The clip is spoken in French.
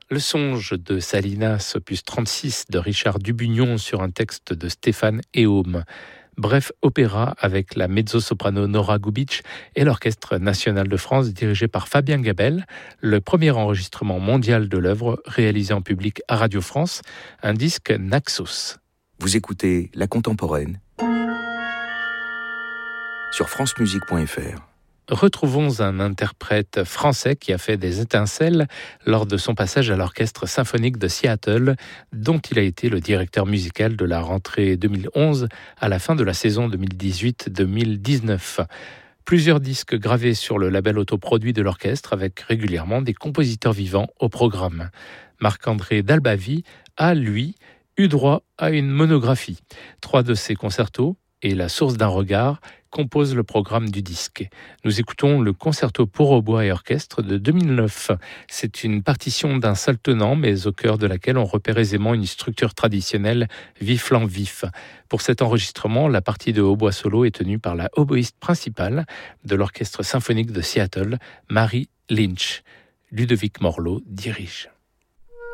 Le songe de Salinas, opus 36 de Richard Dubugnon sur un texte de Stéphane Héaume. Bref opéra avec la mezzo-soprano Nora Gubic et l'Orchestre national de France dirigé par Fabien Gabel, le premier enregistrement mondial de l'œuvre réalisé en public à Radio France, un disque Naxos. Vous écoutez La Contemporaine sur francemusique.fr. Retrouvons un interprète français qui a fait des étincelles lors de son passage à l'Orchestre symphonique de Seattle, dont il a été le directeur musical de la rentrée 2011 à la fin de la saison 2018-2019. Plusieurs disques gravés sur le label autoproduit de l'orchestre avec régulièrement des compositeurs vivants au programme. Marc-André Dalbavie a, lui, eu droit à une monographie. 3 de ses concertos et La source d'un regard composent le programme du disque. Nous écoutons le concerto pour hautbois et orchestre de 2009. C'est une partition d'un seul tenant, mais au cœur de laquelle on repère aisément une structure traditionnelle vif-flanc-vif. Pour cet enregistrement, la partie de hautbois solo est tenue par la oboïste principale de l'Orchestre symphonique de Seattle, Mary Lynch. Ludovic Morlot dirige.